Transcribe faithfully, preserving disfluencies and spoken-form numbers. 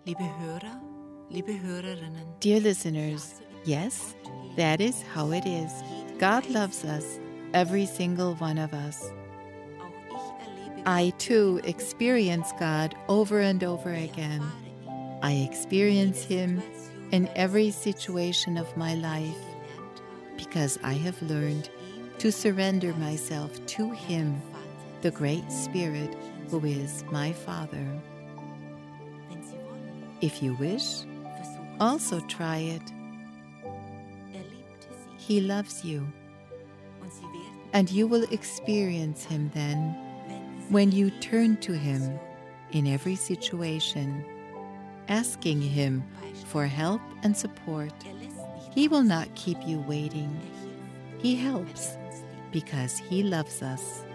Liebe Hörer, liebe Hörerinnen. Dear listeners, yes, that is how it is. God loves us, every single one of us. I too experience God over and over again. I experience Him in every situation of my life because I have learned to surrender myself to Him, the Great Spirit who is my Father. If you wish, also try it. He loves you, and you will experience Him then when you turn to Him in every situation, asking Him for help and support. He will not keep you waiting. He helps because He loves us.